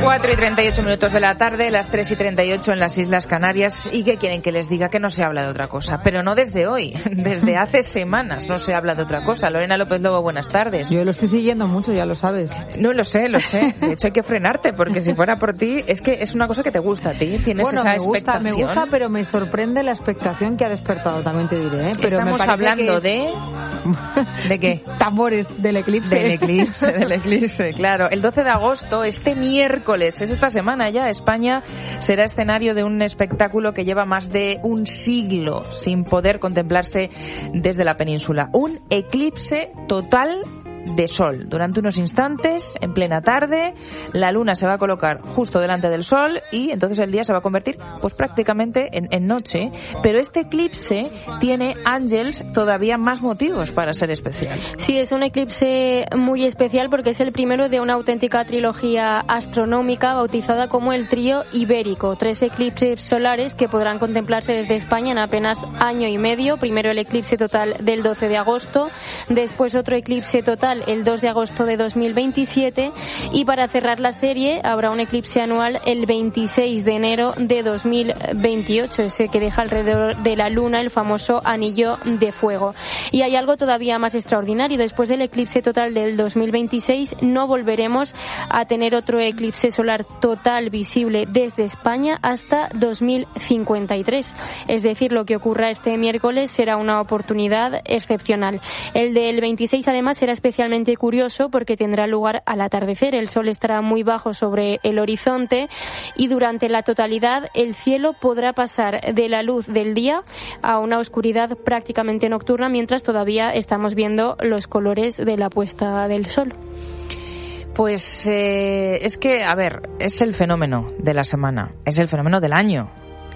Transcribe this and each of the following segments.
4:38 de la tarde, las 3:38 en las Islas Canarias. ¿Y qué quieren que les diga? Que no se habla de otra cosa. Pero no desde hoy, desde hace semanas no se habla de otra cosa. Lorena López Lobo, buenas tardes. Yo lo estoy siguiendo mucho, ya lo sabes. No, lo sé. De hecho hay que frenarte, porque si fuera por ti, es que es una cosa que te gusta a ti. Tienes esa expectación. Me gusta, pero me sorprende la expectación que ha despertado, también te diré. Pero estamos hablando de... ¿De qué? Tambores del eclipse. Del eclipse, claro. El 12 de agosto, este miércoles, es esta semana ya, España será escenario de un espectáculo que lleva más de un siglo sin poder contemplarse desde la península. Un eclipse total de sol. Durante unos instantes, en plena tarde, la luna se va a colocar justo delante del sol y entonces el día se va a convertir pues prácticamente en noche. Pero este eclipse tiene, Ángels, todavía más motivos para ser especial. Sí, es un eclipse muy especial porque es el primero de una auténtica trilogía astronómica bautizada como el Trío Ibérico. 3 eclipses solares que podrán contemplarse desde España en apenas año y medio. Primero el eclipse total del 12 de agosto, después otro eclipse total el 2 de agosto de 2027 y para cerrar la serie habrá un eclipse anual el 26 de enero de 2028, ese que deja alrededor de la luna el famoso anillo de fuego. Y hay algo todavía más extraordinario: después del eclipse total del 2026 no volveremos a tener otro eclipse solar total visible desde España hasta 2053. Es decir, lo que ocurra este miércoles será una oportunidad excepcional. El del 26 además será especialmente curioso porque tendrá lugar al atardecer. El sol estará muy bajo sobre el horizonte y durante la totalidad el cielo podrá pasar de la luz del día a una oscuridad prácticamente nocturna mientras todavía estamos viendo los colores de la puesta del sol. Pues es que, a ver, es el fenómeno de la semana, es el fenómeno del año.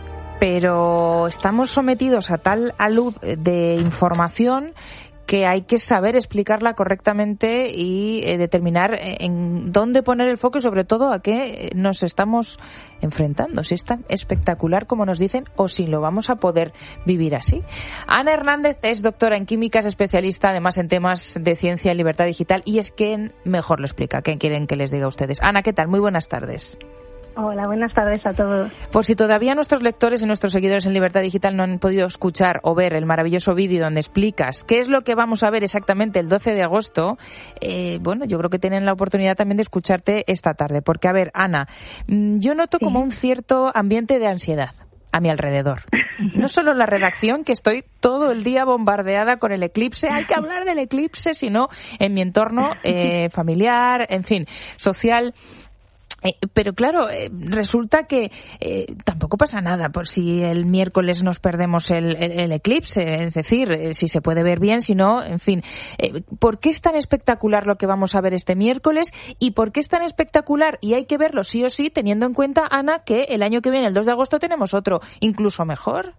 Pero estamos sometidos a tal alud de información que hay que saber explicarla correctamente y determinar en dónde poner el foco y sobre todo a qué nos estamos enfrentando, si es tan espectacular como nos dicen o si lo vamos a poder vivir así. Ana Hernández es doctora en química, es especialista además en temas de ciencia y libertad digital y es quien mejor lo explica. ¿Qué quieren que les diga a ustedes? Ana, ¿qué tal? Muy buenas tardes. Hola, buenas tardes a todos. Por si todavía nuestros lectores y nuestros seguidores en Libertad Digital no han podido escuchar o ver el maravilloso vídeo donde explicas qué es lo que vamos a ver exactamente el 12 de agosto, bueno, yo creo que tienen la oportunidad también de escucharte esta tarde. Porque, a ver, Ana, yo noto como un cierto ambiente de ansiedad a mi alrededor. No solo en la redacción, que estoy todo el día bombardeada con el eclipse, hay que hablar del eclipse, sino en mi entorno familiar, en fin, social. Pero claro, resulta que tampoco pasa nada por si el miércoles nos perdemos el eclipse, es decir, si se puede ver bien, si no, en fin. ¿Por qué es tan espectacular lo que vamos a ver este miércoles? ¿Y por qué es tan espectacular? Y hay que verlo sí o sí, teniendo en cuenta, Ana, que el año que viene, el 2 de agosto, tenemos otro, incluso mejor.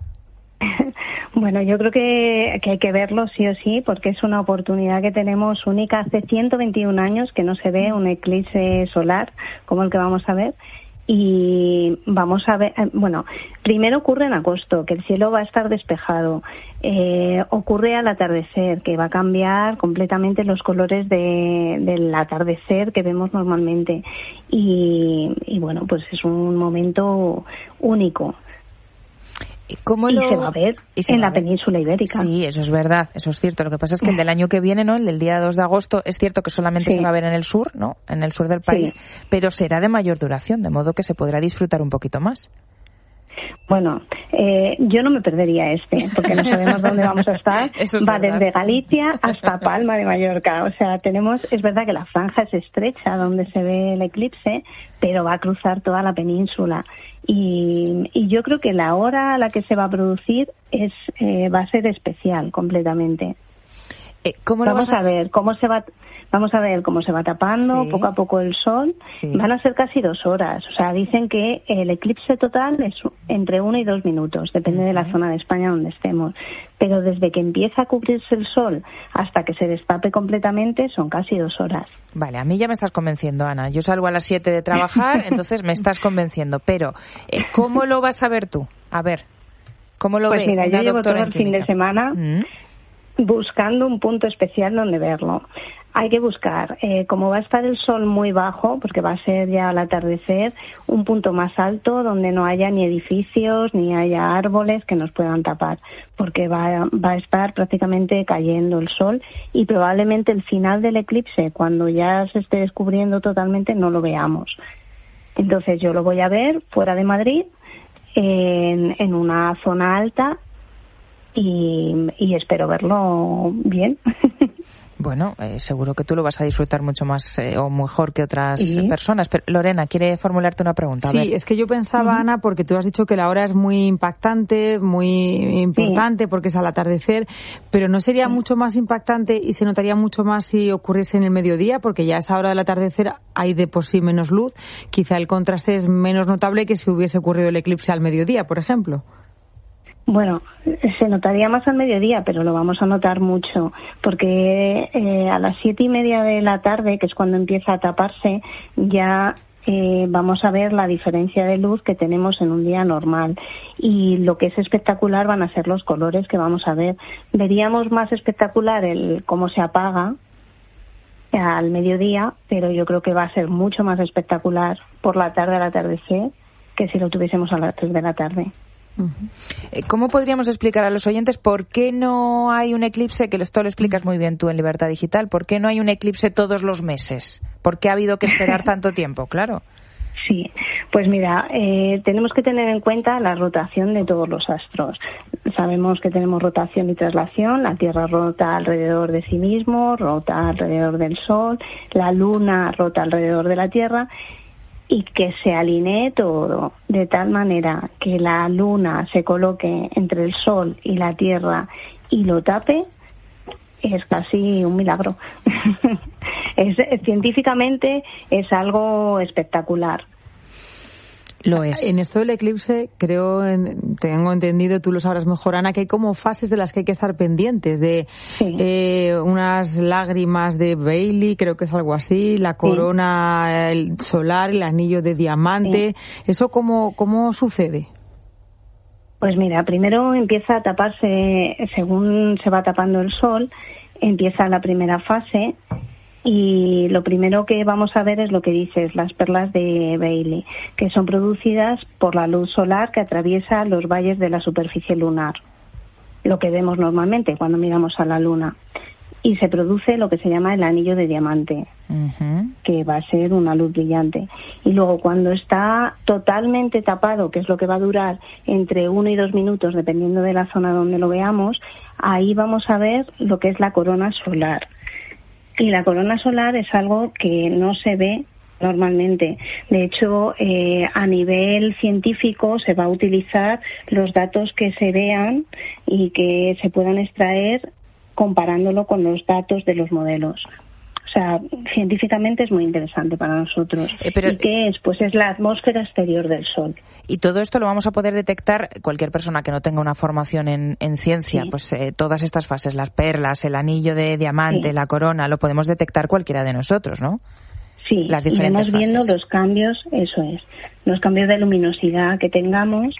Bueno, yo creo que hay que verlo sí o sí porque es una oportunidad que tenemos única. Hace 121 años que no se ve un eclipse solar como el que vamos a ver. Y vamos a ver, bueno, primero ocurre en agosto, que el cielo va a estar despejado. Ocurre al atardecer, que va a cambiar completamente los colores del atardecer que vemos normalmente. Y bueno, pues es un momento único. Se va a ver en la península ibérica. Sí, eso es verdad, eso es cierto. Lo que pasa es que el del año que viene, ¿no? El del día 2 de agosto, es cierto que solamente se va a ver en el sur, ¿no? En el sur del país, pero será de mayor duración, de modo que se podrá disfrutar un poquito más. Bueno, yo no me perdería porque no sabemos dónde vamos a estar. Va desde Galicia hasta Palma de Mallorca. O sea, es verdad que la franja es estrecha donde se ve el eclipse, pero va a cruzar toda la península. Y yo creo que la hora a la que se va a producir va a ser especial completamente. Vamos a ver cómo se va tapando poco a poco el sol. Van a ser casi 2 horas. O sea, dicen que el eclipse total es entre 1 y 2 minutos, depende de la zona de España donde estemos. Pero desde que empieza a cubrirse el sol hasta que se destape completamente son casi 2 horas. Vale, a mí ya me estás convenciendo, Ana. Yo salgo a las 7 de trabajar, entonces me estás convenciendo. Pero, ¿cómo lo vas a ver tú? A ver, ¿cómo lo ves? Pues mira, yo llevo todo el fin de semana buscando un punto especial donde verlo. Hay que buscar, como va a estar el sol muy bajo, porque va a ser ya al atardecer, un punto más alto donde no haya ni edificios ni haya árboles que nos puedan tapar, porque va a estar prácticamente cayendo el sol y probablemente el final del eclipse, cuando ya se esté descubriendo totalmente, no lo veamos. Entonces yo lo voy a ver fuera de Madrid, en una zona alta, y espero verlo bien. Bueno, seguro que tú lo vas a disfrutar mucho más o mejor que otras personas. Pero Lorena, ¿quiere formularte una pregunta? Sí, es que yo pensaba, Ana, porque tú has dicho que la hora es muy impactante, muy importante, porque es al atardecer, pero ¿no sería mucho más impactante y se notaría mucho más si ocurriese en el mediodía? Porque ya a esa hora del atardecer hay de por sí menos luz. Quizá el contraste es menos notable que si hubiese ocurrido el eclipse al mediodía, por ejemplo. Bueno, se notaría más al mediodía, pero lo vamos a notar mucho, porque a las 7:30 de la tarde, que es cuando empieza a taparse, ya vamos a ver la diferencia de luz que tenemos en un día normal. Y lo que es espectacular van a ser los colores que vamos a ver. Veríamos más espectacular el cómo se apaga al mediodía, pero yo creo que va a ser mucho más espectacular por la tarde al atardecer que si lo tuviésemos a las 3 de la tarde. ¿Cómo podríamos explicar a los oyentes por qué no hay un eclipse, que esto lo explicas muy bien tú en Libertad Digital, por qué no hay un eclipse todos los meses? ¿Por qué ha habido que esperar tanto tiempo? Claro. Sí, pues mira, tenemos que tener en cuenta la rotación de todos los astros. Sabemos que tenemos rotación y traslación, la Tierra rota alrededor de sí mismo, rota alrededor del Sol, la Luna rota alrededor de la Tierra, y que se alinee todo de tal manera que la Luna se coloque entre el Sol y la Tierra y lo tape, es casi un milagro. Científicamente es algo espectacular. Lo es. En esto del eclipse, tengo entendido, tú lo sabrás mejor, Ana, que hay como fases de las que hay que estar pendientes, de unas lágrimas de Bailey, creo que es algo así, la corona solar, el anillo de diamante. ¿Eso cómo sucede? Pues mira, primero empieza a taparse, según se va tapando el sol, empieza la primera fase. Y lo primero que vamos a ver es lo que dices, las perlas de Bailey, que son producidas por la luz solar que atraviesa los valles de la superficie lunar, lo que vemos normalmente cuando miramos a la Luna. Y se produce lo que se llama el anillo de diamante, que va a ser una luz brillante. Y luego cuando está totalmente tapado, que es lo que va a durar entre 1 y 2 minutos, dependiendo de la zona donde lo veamos, ahí vamos a ver lo que es la corona solar. Y la corona solar es algo que no se ve normalmente. De hecho, a nivel científico se va a utilizar los datos que se vean y que se puedan extraer comparándolo con los datos de los modelos. O sea, científicamente es muy interesante para nosotros. ¿Y qué es? Pues es la atmósfera exterior del Sol. Y todo esto lo vamos a poder detectar cualquier persona que no tenga una formación en ciencia. Pues todas estas fases, las perlas, el anillo de diamante, la corona, lo podemos detectar cualquiera de nosotros, ¿no? Sí, las diferentes y vamos viendo los cambios, eso es, los cambios de luminosidad que tengamos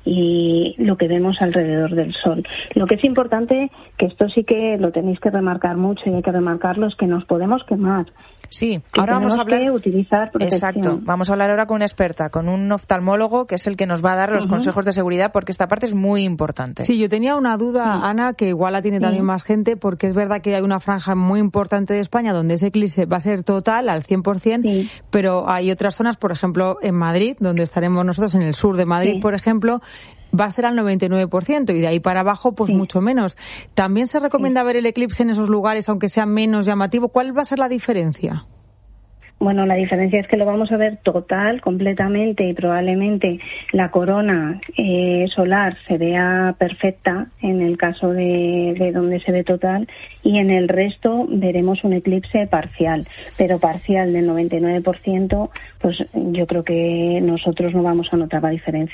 y lo que vemos alrededor del Sol. Lo que es importante, que esto sí que lo tenéis que remarcar mucho y hay que remarcarlo, es que nos podemos quemar. Sí, ahora vamos a hablar que utilizar protección. Exacto, vamos a hablar ahora con una experta, con un oftalmólogo que es el que nos va a dar los consejos de seguridad, porque esta parte es muy importante. Sí, yo tenía una duda, Ana, que igual la tiene también más gente, porque es verdad que hay una franja muy importante de España donde ese eclipse va a ser total al 100%, pero hay otras zonas, por ejemplo, en Madrid, donde estaremos nosotros en el sur de Madrid, por ejemplo, va a ser al 99% y de ahí para abajo pues mucho menos. ¿También se recomienda ver el eclipse en esos lugares aunque sea menos llamativo? ¿Cuál va a ser la diferencia? Bueno, la diferencia es que lo vamos a ver total, completamente, y probablemente la corona solar se vea perfecta en el caso de donde se ve total, y en el resto veremos un eclipse parcial, pero parcial del 99%, pues yo creo que nosotros no vamos a notar la diferencia.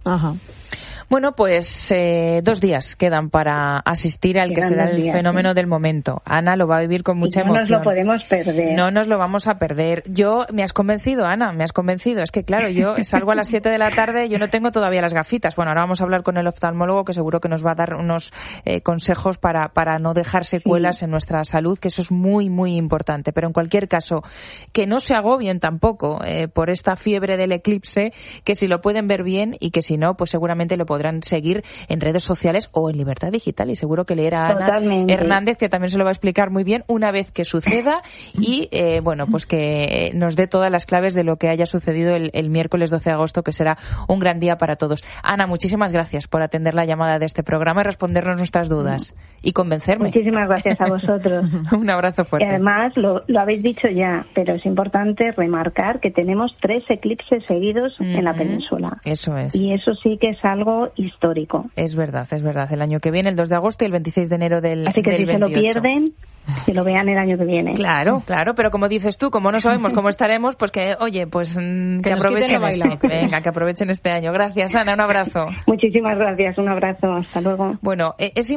Ajá. Bueno, pues 2 días quedan para asistir al que será el fenómeno del momento. Ana lo va a vivir con mucha emoción. No nos lo podemos perder. No nos lo vamos a perder. Me has convencido, Ana, me has convencido. Es que, claro, yo salgo a las 7 de la tarde, yo no tengo todavía las gafitas. Bueno, ahora vamos a hablar con el oftalmólogo, que seguro que nos va a dar unos consejos para no dejar secuelas en nuestra salud, que eso es muy, muy importante. Pero en cualquier caso, que no se agobien tampoco por esta fiebre del eclipse, que si lo pueden ver bien y que si no, pues seguramente lo podrán seguir en redes sociales o en Libertad Digital, y seguro que leerá a Ana Hernández, que también se lo va a explicar muy bien una vez que suceda y pues que nos dé todas las claves de lo que haya sucedido el miércoles 12 de agosto, que será un gran día para todos. Ana, muchísimas gracias por atender la llamada de este programa y respondernos nuestras dudas y convencerme. Muchísimas gracias a vosotros. Un abrazo fuerte. Y además, lo habéis dicho ya, pero es importante remarcar que tenemos 3 eclipses seguidos en la península. Eso es. Y eso sí que es algo histórico. Es verdad. El año que viene, el 2 de agosto y el 26 de enero del 28. Así que si 28. Se lo pierden, que lo vean el año que viene. Claro, pero como dices tú, como no sabemos cómo estaremos, pues que aprovechen que aprovechen este año. Gracias, Ana, un abrazo. Muchísimas gracias, un abrazo, hasta luego. Bueno, es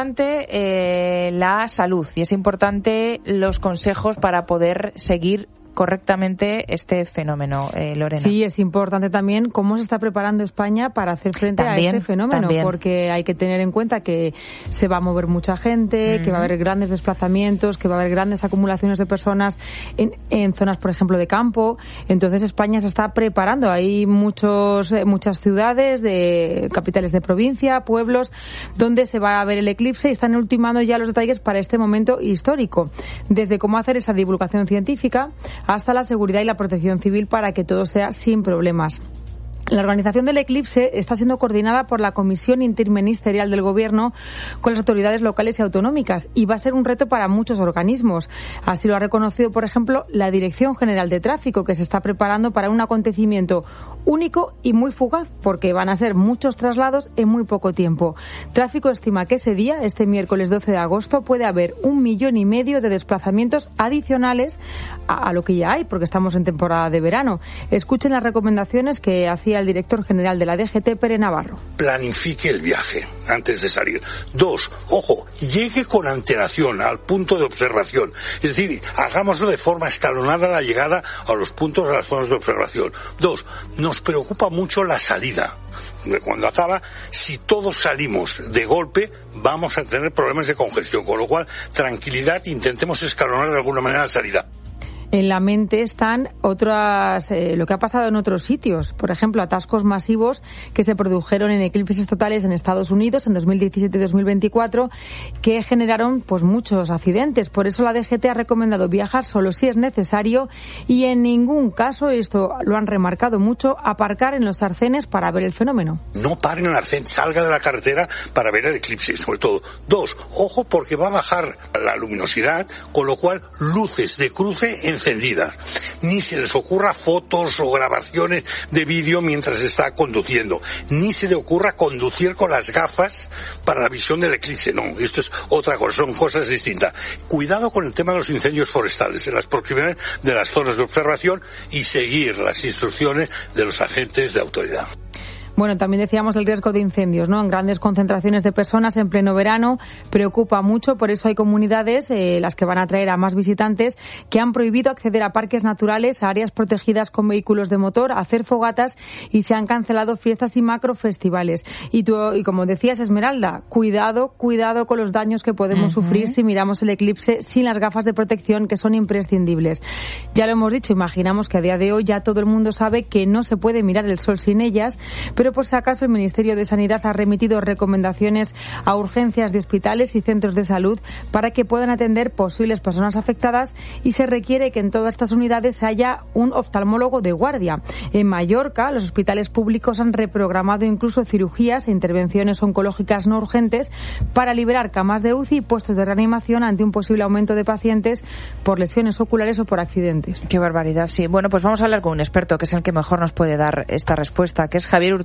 importante la salud y es importante los consejos para poder seguir correctamente este fenómeno, Lorena. Sí, es importante también cómo se está preparando España para hacer frente a este fenómeno, porque hay que tener en cuenta que se va a mover mucha gente, que va a haber grandes desplazamientos, que va a haber grandes acumulaciones de personas en zonas, por ejemplo, de campo. Entonces España se está preparando. Hay muchas ciudades, capitales de provincia, pueblos, donde se va a ver el eclipse y están ultimando ya los detalles para este momento histórico. Desde cómo hacer esa divulgación científica hasta la seguridad y la protección civil para que todo sea sin problemas. La organización del eclipse está siendo coordinada por la Comisión Interministerial del Gobierno con las autoridades locales y autonómicas y va a ser un reto para muchos organismos. Así lo ha reconocido, por ejemplo, la Dirección General de Tráfico, que se está preparando para un acontecimiento único y muy fugaz, porque van a ser muchos traslados en muy poco tiempo. Tráfico estima que ese día, este miércoles 12 de agosto, puede haber 1,5 millones de desplazamientos adicionales a lo que ya hay, porque estamos en temporada de verano. Escuchen las recomendaciones que hacía el director general de la DGT, Pere Navarro. Planifique el viaje antes de salir. 2, ojo, llegue con antelación al punto de observación. Es decir, hagámoslo de forma escalonada la llegada a los puntos, a las zonas de observación. 2, nos preocupa mucho la salida. Cuando acaba, si todos salimos de golpe, vamos a tener problemas de congestión. Con lo cual, tranquilidad, intentemos escalonar de alguna manera la salida. En la mente están otras, lo que ha pasado en otros sitios. Por ejemplo, atascos masivos que se produjeron en eclipses totales en Estados Unidos en 2017 y 2024, que generaron pues muchos accidentes. Por eso la DGT ha recomendado viajar solo si es necesario y en ningún caso, esto lo han remarcado mucho, aparcar en los arcenes para ver el fenómeno. No pare en el arcén, salga de la carretera para ver el eclipse, sobre todo. 2, ojo, porque va a bajar la luminosidad, con lo cual luces de cruce encendidas. Ni se les ocurra fotos o grabaciones de vídeo mientras está conduciendo. Ni se le ocurra conducir con las gafas para la visión del eclipse. No, esto es otra cosa, son cosas distintas. Cuidado con el tema de los incendios forestales en las proximidades de las zonas de observación y seguir las instrucciones de los agentes de autoridad. Bueno, también decíamos el riesgo de incendios, ¿no? En grandes concentraciones de personas en pleno verano preocupa mucho, por eso hay comunidades, las que van a atraer a más visitantes, que han prohibido acceder a parques naturales, a áreas protegidas con vehículos de motor, a hacer fogatas y se han cancelado fiestas y macrofestivales. Y como decías, Esmeralda, cuidado con los daños que podemos sufrir si miramos el eclipse sin las gafas de protección, que son imprescindibles. Ya lo hemos dicho, imaginamos que a día de hoy ya todo el mundo sabe que no se puede mirar el sol sin ellas, pero por si acaso el Ministerio de Sanidad ha remitido recomendaciones a urgencias de hospitales y centros de salud para que puedan atender posibles personas afectadas y se requiere que en todas estas unidades haya un oftalmólogo de guardia. En Mallorca, los hospitales públicos han reprogramado incluso cirugías e intervenciones oncológicas no urgentes para liberar camas de UCI y puestos de reanimación ante un posible aumento de pacientes por lesiones oculares o por accidentes. Qué barbaridad, sí. Bueno, pues vamos a hablar con un experto que es el que mejor nos puede dar esta respuesta, que es Javier Hurtado,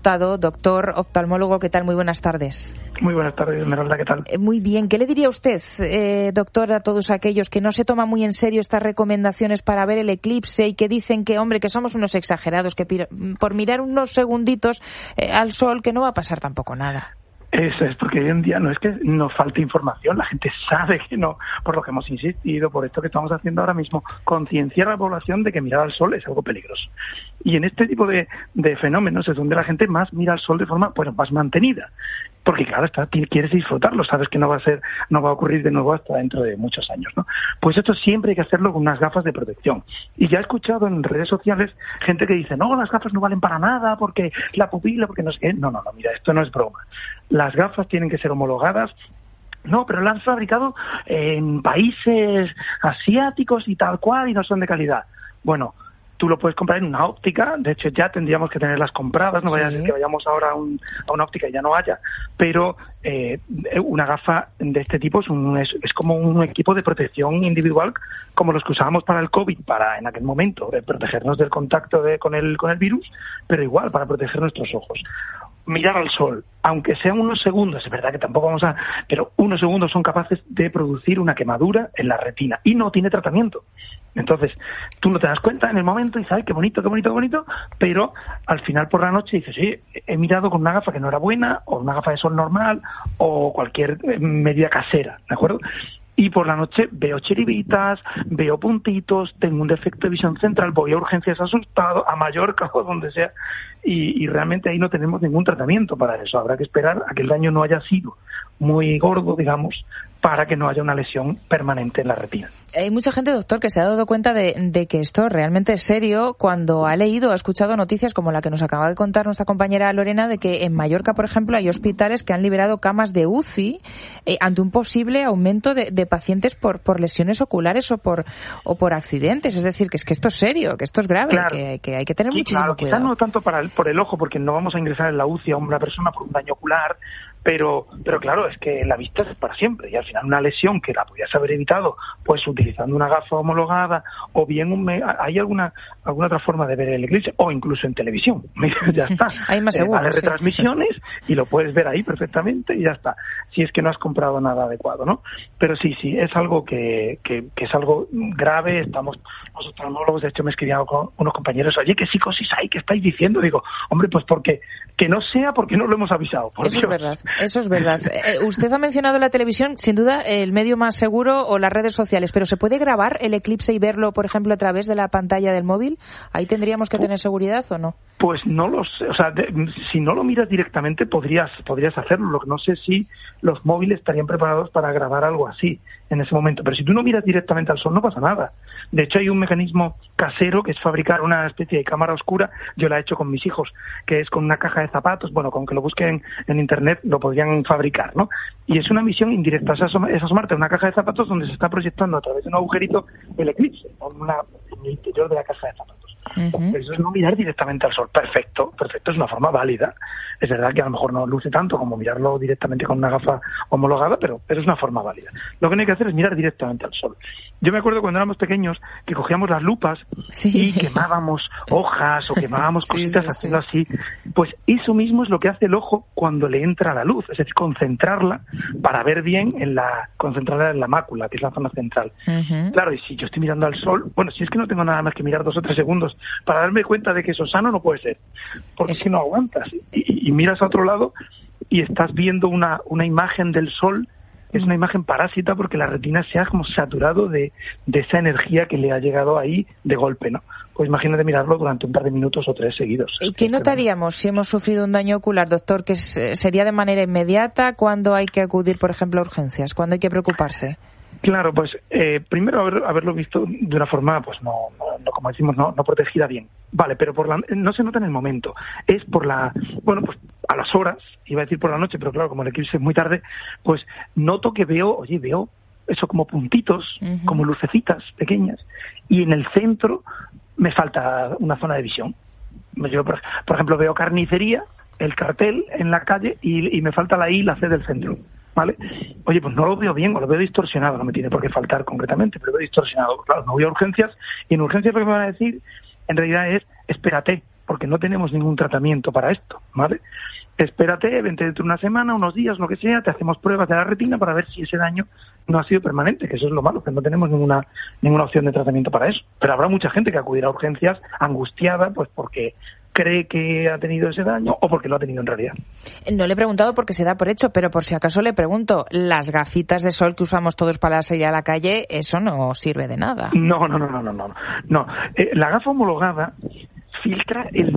Hurtado, doctor oftalmólogo. ¿Qué tal? Muy buenas tardes. Muy buenas tardes, Esmeralda, ¿qué tal? Muy bien. ¿Qué le diría usted, doctor, a todos aquellos que no se toman muy en serio estas recomendaciones para ver el eclipse y que dicen que, hombre, que somos unos exagerados, que por mirar unos segunditos al sol, que no va a pasar tampoco nada? Eso es, porque hoy en día no es que nos falte información, la gente sabe que no, por lo que hemos insistido, por esto que estamos haciendo ahora mismo, concienciar a la población de que mirar al sol es algo peligroso. Y en este tipo de fenómenos es donde la gente más mira al sol de forma más mantenida. Porque claro, quieres disfrutarlo, sabes que no va a ocurrir de nuevo hasta dentro de muchos años, ¿no? Pues esto siempre hay que hacerlo con unas gafas de protección. Y ya he escuchado en redes sociales gente que dice, no, las gafas no valen para nada, porque la pupila, porque no sé qué. No, mira, esto no es broma. Las gafas tienen que ser homologadas. No, pero las han fabricado en países asiáticos y tal cual y no son de calidad. Bueno, tú lo puedes comprar en una óptica, de hecho ya tendríamos que tenerlas compradas, no vaya a ser que vayamos ahora a una óptica y ya no haya, pero una gafa de este tipo es como un equipo de protección individual, como los que usábamos para el COVID, para en aquel momento protegernos del contacto con el virus, pero igual para proteger nuestros ojos. Mirar al sol, aunque sean unos segundos, es verdad que tampoco pero unos segundos son capaces de producir una quemadura en la retina y no tiene tratamiento. Entonces, tú no te das cuenta en el momento y sabes qué bonito, pero al final por la noche dices, sí, he mirado con una gafa que no era buena, o una gafa de sol normal, o cualquier medida casera, ¿de acuerdo? Y por la noche veo chiribitas, veo puntitos, tengo un defecto de visión central, voy a urgencias asustado, a Mallorca o donde sea, y realmente ahí no tenemos ningún tratamiento para eso. Habrá que esperar a que el daño no haya sido muy gordo, digamos, para que no haya una lesión permanente en la retina. Hay mucha gente, doctor, que se ha dado cuenta de que esto realmente es serio cuando ha leído o ha escuchado noticias como la que nos acaba de contar nuestra compañera Lorena, de que en Mallorca, por ejemplo, hay hospitales que han liberado camas de UCI ante un posible aumento de pacientes por lesiones oculares o por accidentes. Es decir, que esto es serio, que esto es grave, claro, que hay que tener muchísimo cuidado. Quizás no tanto por el ojo, porque no vamos a ingresar en la UCI a una persona por un daño ocular, pero claro, es que la vista es para siempre y al final una lesión que la podías haber evitado pues utilizando una gafa homologada o bien hay alguna otra forma de ver el eclipse o incluso en televisión. Ya está. Hay más seguros, vale, retransmisiones y lo puedes ver ahí perfectamente y ya está. Si es que no has comprado nada adecuado, ¿no? Pero sí, es algo que es algo grave. Los oftalmólogos, de hecho, me escribían con unos compañeros, oye, ¿qué psicosis hay? ¿Qué estáis diciendo? Digo, hombre, pues porque que no sea porque no lo hemos avisado. Por Dios. Eso es verdad. Usted ha mencionado la televisión, sin duda, el medio más seguro o las redes sociales, pero ¿se puede grabar el eclipse y verlo, por ejemplo, a través de la pantalla del móvil? ¿Ahí tendríamos que tener seguridad o no? Pues no lo sé. O sea, si no lo miras directamente podrías hacerlo. Lo que no sé si los móviles estarían preparados para grabar algo así en ese momento. Pero si tú no miras directamente al sol no pasa nada. De hecho, hay un mecanismo casero que es fabricar una especie de cámara oscura. Yo la he hecho con mis hijos, que es con una caja de zapatos. Bueno, con que lo busquen en internet lo podrían fabricar, ¿no? Y es una visión indirecta. Es asomarte a una caja de zapatos donde se está proyectando a través de un agujerito el eclipse en el interior de la caja de zapatos. Uh-huh. Eso es no mirar directamente al sol. Perfecto, es una forma válida. Es verdad que a lo mejor no luce tanto como mirarlo directamente con una gafa homologada, pero es una forma válida. Lo que no hay que hacer es mirar directamente al sol. Yo me acuerdo cuando éramos pequeños que cogíamos las lupas y quemábamos hojas o quemábamos cositas haciendo así. Pues eso mismo es lo que hace el ojo cuando le entra la luz, es decir, concentrarla para ver bien concentrarla en la mácula, que es la zona central. Uh-huh. Claro, y si yo estoy mirando al sol, bueno, si es que no tengo nada más que mirar 2 o 3 segundos para darme cuenta de que eso sano no puede ser, porque si no aguantas y miras a otro lado y estás viendo una imagen del sol, es una imagen parásita porque la retina se ha como saturado de esa energía que le ha llegado ahí de golpe, ¿no? Pues imagínate mirarlo durante un par de minutos o 3 seguidos. ¿Y qué notaríamos si hemos sufrido un daño ocular, doctor? ¿Que sería de manera inmediata? ¿Cuándo hay que acudir, por ejemplo, a urgencias? ¿Cuándo hay que preocuparse? Claro, pues primero haberlo visto de una forma, pues no como decimos, no protegida bien. Vale, pero no se nota en el momento. Es pues a las horas, iba a decir por la noche, pero claro, como el eclipse es muy tarde, pues noto que veo eso como puntitos, uh-huh, como lucecitas pequeñas, y en el centro me falta una zona de visión. Yo, por ejemplo, veo carnicería, el cartel en la calle, y me falta la I y la C del centro. ¿Vale? Oye, pues no lo veo bien o lo veo distorsionado, no me tiene por qué faltar concretamente, pero lo veo distorsionado. Claro, no voy a urgencias y en urgencias lo que me van a decir en realidad es espérate, porque no tenemos ningún tratamiento para esto, ¿vale? Espérate, vente dentro de una semana, unos días, lo que sea, te hacemos pruebas de la retina para ver si ese daño no ha sido permanente, que eso es lo malo, que no tenemos ninguna opción de tratamiento para eso. Pero habrá mucha gente que acudirá a urgencias angustiada, pues porque cree que ha tenido ese daño o porque lo ha tenido en realidad. No le he preguntado porque se da por hecho, pero por si acaso le pregunto, las gafitas de sol que usamos todos para salir a la calle, eso no sirve de nada. No. La gafa homologada filtra el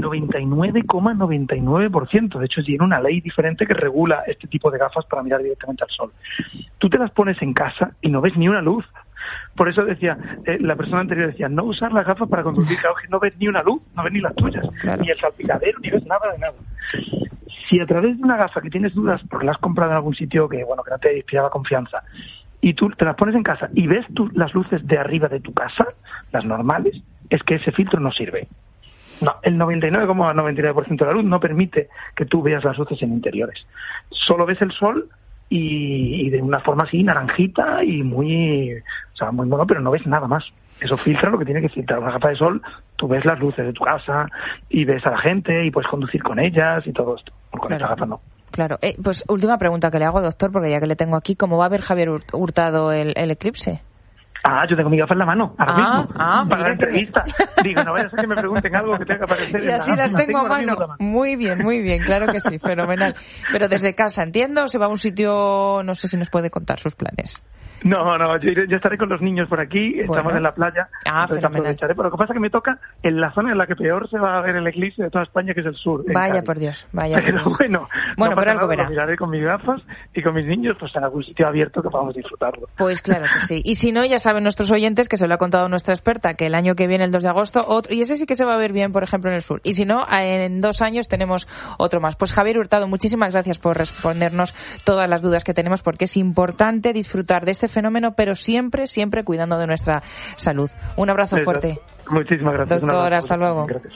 99,99%. De hecho, tiene una ley diferente que regula este tipo de gafas para mirar directamente al sol. Tú te las pones en casa y no ves ni una luz. Por eso decía, la persona anterior decía, no usar las gafas para conducir, claro que no ves ni una luz, no ves ni las tuyas, claro, ni el salpicadero, ni ves nada de nada. Si a través de una gafa que tienes dudas porque la has comprado en algún sitio que no te inspiraba confianza, y tú te las pones en casa y ves las luces de arriba de tu casa, las normales, es que ese filtro no sirve. No, el 99,99% de la luz no permite que tú veas las luces en interiores. Solo ves el sol y de una forma así naranjita y muy mono, pero no ves nada más. Eso filtra lo que tiene que filtrar. Una gafa de sol, tú ves las luces de tu casa y ves a la gente y puedes conducir con ellas y todo esto. Con esta gafa no. Claro. Pues última pregunta que le hago, doctor, porque ya que le tengo aquí, ¿cómo va a ver Javier Hurtado el eclipse? Yo tengo mi gafa en la mano, ahora mismo, para la entrevista. Digo, no vaya a ser que me pregunten algo que tenga que aparecer. Y así las tengo a mano. Muy bien, claro que sí, fenomenal. Pero desde casa, entiendo, se va a un sitio, no sé si nos puede contar sus planes. No, yo estaré con los niños por aquí, estamos en la playa, entonces aprovecharé, pero lo que pasa es que me toca en la zona en la que peor se va a ver el eclipse de toda España, que es el sur. Vaya por Dios, Pero bueno, pero algo verá. Lo miraré con mis gafas y con mis niños, pues en algún sitio abierto que podamos disfrutarlo. Pues claro que sí. Y si no, ya saben nuestros oyentes, que se lo ha contado nuestra experta, que el año que viene, el 2 de agosto, otro, y ese sí que se va a ver bien, por ejemplo, en el sur. Y si no, en 2 años tenemos otro más. Pues Javier Hurtado, muchísimas gracias por respondernos todas las dudas que tenemos, porque es importante disfrutar de este fenómeno, pero siempre cuidando de nuestra salud. Un abrazo fuerte. Muchísimas gracias. Doctor, hasta luego. Gracias.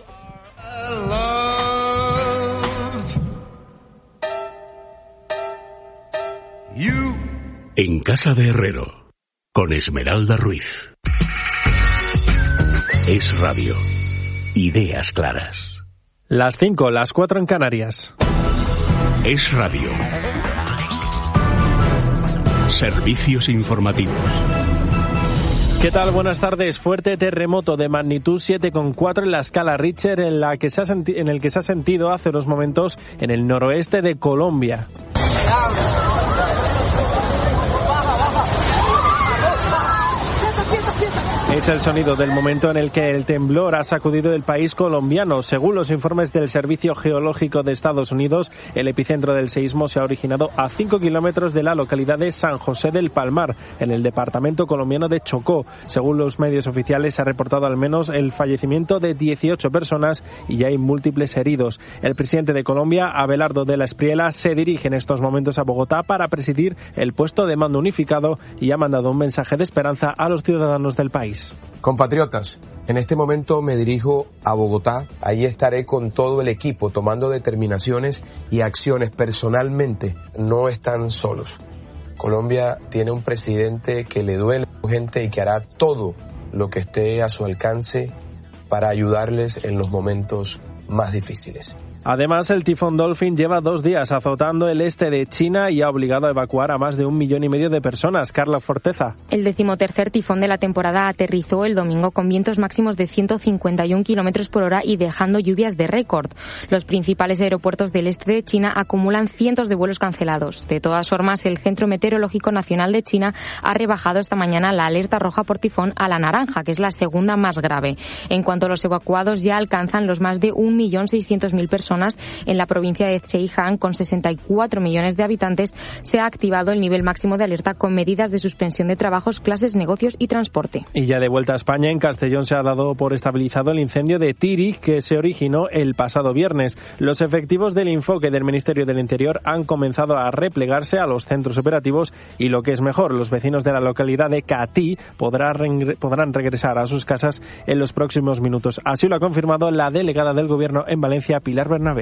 En Casa de Herrero, con Esmeralda Ruiz. Es Radio. Ideas claras. Las 5, las 4 en Canarias. Es Radio. Servicios informativos. ¿Qué tal? Buenas tardes. Fuerte terremoto de magnitud 7,4 en la escala Richter, en el que se ha sentido hace unos momentos en el noroeste de Colombia. Es el sonido del momento en el que el temblor ha sacudido el país colombiano. Según los informes del Servicio Geológico de Estados Unidos, el epicentro del seísmo se ha originado a 5 kilómetros de la localidad de San José del Palmar, en el departamento colombiano de Chocó. Según los medios oficiales, se ha reportado al menos el fallecimiento de 18 personas y ya hay múltiples heridos. El presidente de Colombia, Abelardo de la Espriella, se dirige en estos momentos a Bogotá para presidir el puesto de mando unificado y ha mandado un mensaje de esperanza a los ciudadanos del país. Compatriotas, en este momento me dirijo a Bogotá. Allí estaré con todo el equipo tomando determinaciones y acciones personalmente. No están solos. Colombia tiene un presidente que le duele a su gente y que hará todo lo que esté a su alcance para ayudarles en los momentos más difíciles. Además, el tifón Dolphin lleva 2 días azotando el este de China y ha obligado a evacuar a más de 1,5 millones de personas. Carla Forteza. El 13º tifón de la temporada aterrizó el domingo con vientos máximos de 151 kilómetros por hora y dejando lluvias de récord. Los principales aeropuertos del este de China acumulan cientos de vuelos cancelados. De todas formas, el Centro Meteorológico Nacional de China ha rebajado esta mañana la alerta roja por tifón a la naranja, que es la segunda más grave. En cuanto a los evacuados, ya alcanzan los más de 1.600.000 personas. En la provincia de Zhejiang, con 64 millones de habitantes, se ha activado el nivel máximo de alerta con medidas de suspensión de trabajos, clases, negocios y transporte. Y ya de vuelta a España, en Castellón se ha dado por estabilizado el incendio de Tírig, que se originó el pasado viernes. Los efectivos del Infoque del Ministerio del Interior han comenzado a replegarse a los centros operativos y, lo que es mejor, los vecinos de la localidad de Catí podrán regresar a sus casas en los próximos minutos. Así lo ha confirmado la delegada del Gobierno en Valencia, Pilar Bernabé.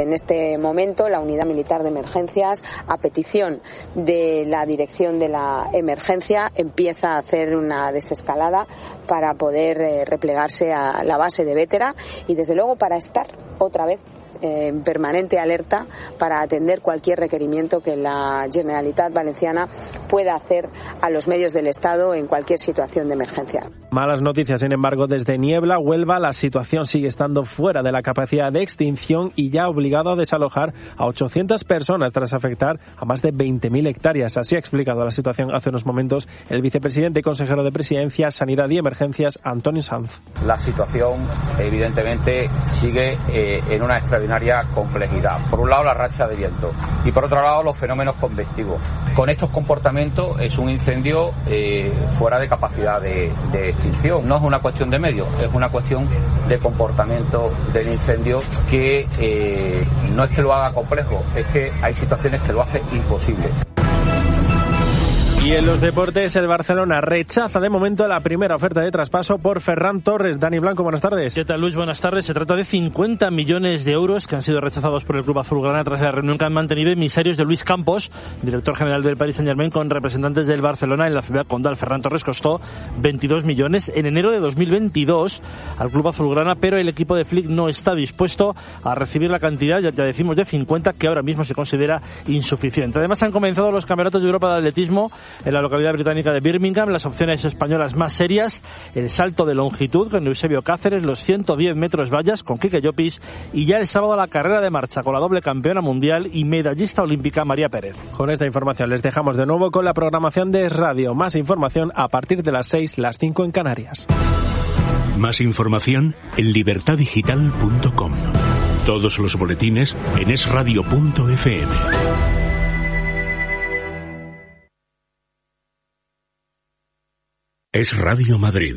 En este momento, la Unidad Militar de Emergencias, a petición de la Dirección de la Emergencia, empieza a hacer una desescalada para poder replegarse a la base de Bétera y, desde luego, para estar otra vez en permanente alerta para atender cualquier requerimiento que la Generalitat Valenciana pueda hacer a los medios del Estado en cualquier situación de emergencia. Malas noticias, sin embargo, desde Niebla, Huelva, la situación sigue estando fuera de la capacidad de extinción y ya ha obligado a desalojar a 800 personas tras afectar a más de 20.000 hectáreas. Así ha explicado la situación hace unos momentos el vicepresidente y consejero de Presidencia, Sanidad y Emergencias, Antonio Sanz. La situación, evidentemente, sigue en una extraordinaria complejidad. Por un lado, la racha de viento y por otro lado, los fenómenos convectivos. Con estos comportamientos es un incendio fuera de capacidad de extinción. No es una cuestión de medio, es una cuestión de comportamiento del incendio que no es que lo haga complejo, es que hay situaciones que lo hacen imposible. Y en los deportes, el Barcelona rechaza de momento la primera oferta de traspaso por Ferran Torres. Dani Blanco, buenas tardes. ¿Qué tal, Luis? Buenas tardes. Se trata de 50 millones de euros que han sido rechazados por el club azulgrana tras la reunión que han mantenido emisarios de Luis Campos, director general del Paris Saint-Germain, con representantes del Barcelona en la ciudad condal. Ferran Torres costó 22 millones en enero de 2022 al club azulgrana, pero el equipo de Flick no está dispuesto a recibir la cantidad, ya decimos, de 50, que ahora mismo se considera insuficiente. Además, han comenzado los campeonatos de Europa de atletismo en la localidad británica de Birmingham. Las opciones españolas más serias: el salto de longitud con Eusebio Cáceres, los 110 metros vallas con Quique Llopis y ya el sábado la carrera de marcha con la doble campeona mundial y medallista olímpica María Pérez. Con esta información les dejamos de nuevo con la programación de Es Radio. Más información a partir de las 6, las 5 en Canarias. Más información en libertadigital.com. Todos los boletines en esradio.fm. Es Radio Madrid,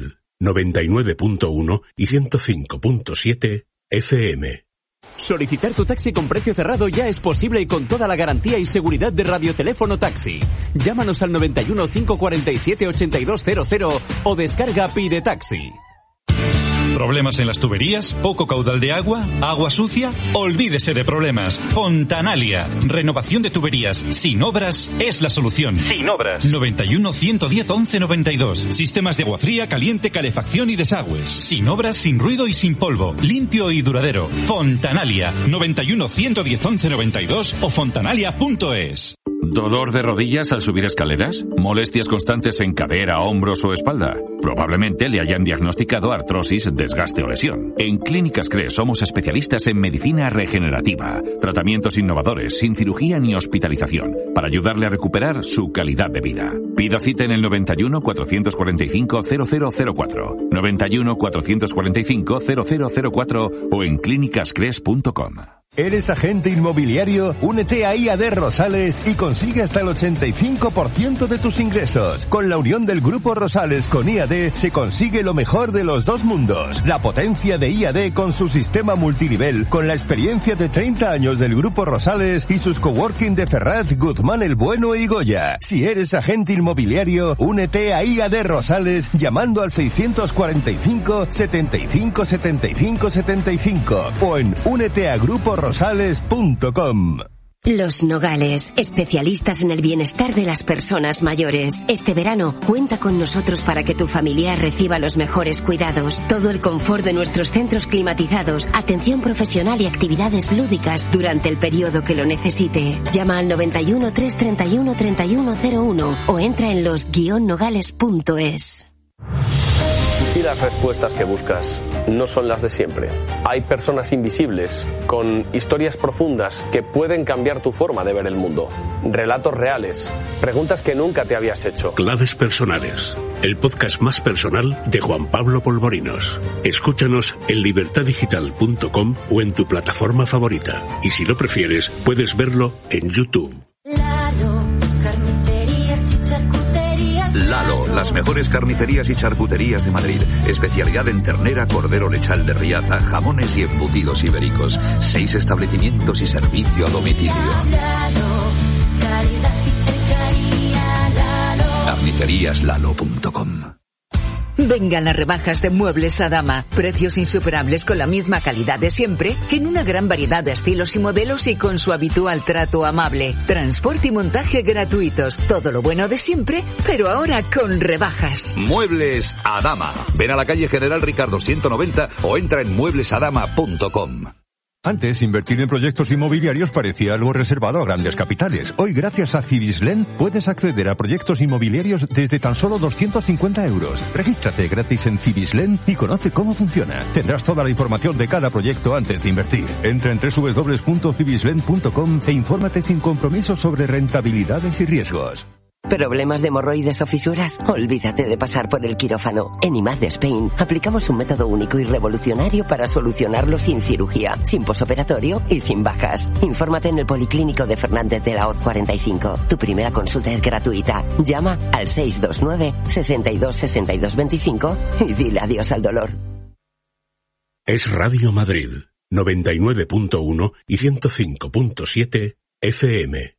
99.1 y 105.7 FM. Solicitar tu taxi con precio cerrado ya es posible y con toda la garantía y seguridad de Radioteléfono Taxi. Llámanos al 91 547 8200 o descarga Pide Taxi. ¿Problemas en las tuberías? ¿Poco caudal de agua? ¿Agua sucia? Olvídese de problemas. Fontanalia. Renovación de tuberías sin obras es la solución. Sin obras. 91 110 11 92. Sistemas de agua fría, caliente, calefacción y desagües. Sin obras, sin ruido y sin polvo. Limpio y duradero. Fontanalia. 91 110 11 92 o fontanalia.es. ¿Dolor de rodillas al subir escaleras? ¿Molestias constantes en cadera, hombros o espalda? Probablemente le hayan diagnosticado artrosis, desgaste o lesión. En Clínicas CRES somos especialistas en medicina regenerativa, tratamientos innovadores, sin cirugía ni hospitalización, para ayudarle a recuperar su calidad de vida. Pida cita en el 91 445 0004, 91 445 0004 o en clínicascres.com. ¿Eres agente inmobiliario? Únete a IAD Rosales y consigue hasta el 85% de tus ingresos. Con la unión del Grupo Rosales con IAD se consigue lo mejor de los dos mundos. La potencia de IAD con su sistema multinivel, con la experiencia de 30 años del Grupo Rosales y sus coworking de Ferraz, Guzmán el Bueno y Goya. Si eres agente inmobiliario, únete a IAD Rosales llamando al 645 75 75 75 o en úneteagruporosales.com. Los Nogales, especialistas en el bienestar de las personas mayores. Este verano, cuenta con nosotros para que tu familiar reciba los mejores cuidados. Todo el confort de nuestros centros climatizados, atención profesional y actividades lúdicas durante el periodo que lo necesite. Llama al 91 331 3101 o entra en los-nogales.es. Si las respuestas que buscas no son las de siempre, hay personas invisibles con historias profundas que pueden cambiar tu forma de ver el mundo. Relatos reales, preguntas que nunca te habías hecho. Claves personales, el podcast más personal de Juan Pablo Polvorinos. Escúchanos en libertadigital.com o en tu plataforma favorita. Y si lo prefieres, puedes verlo en YouTube. Lalo, las mejores carnicerías y charcuterías de Madrid. Especialidad en ternera, cordero lechal de Riaza, jamones y embutidos ibéricos. 6 establecimientos y servicio a domicilio. Carniceríaslalo.com. Vengan las rebajas de Muebles Adama. Precios insuperables con la misma calidad de siempre, que en una gran variedad de estilos y modelos y con su habitual trato amable. Transporte y montaje gratuitos. Todo lo bueno de siempre, pero ahora con rebajas. Muebles Adama. Ven a la calle General Ricardo 190 o entra en mueblesadama.com. Antes, invertir en proyectos inmobiliarios parecía algo reservado a grandes capitales. Hoy, gracias a Cibislen, puedes acceder a proyectos inmobiliarios desde tan solo 250 euros. Regístrate gratis en Cibislen y conoce cómo funciona. Tendrás toda la información de cada proyecto antes de invertir. Entra en www.cibislen.com e infórmate sin compromiso sobre rentabilidades y riesgos. ¿Problemas de hemorroides o fisuras? Olvídate de pasar por el quirófano. En IMAD Spain aplicamos un método único y revolucionario para solucionarlo sin cirugía, sin posoperatorio y sin bajas. Infórmate en el Policlínico de Fernández de la Hoz 45. Tu primera consulta es gratuita. Llama al 629 62 62 25 y dile adiós al dolor. Es Radio Madrid, 99.1 y 105.7 FM.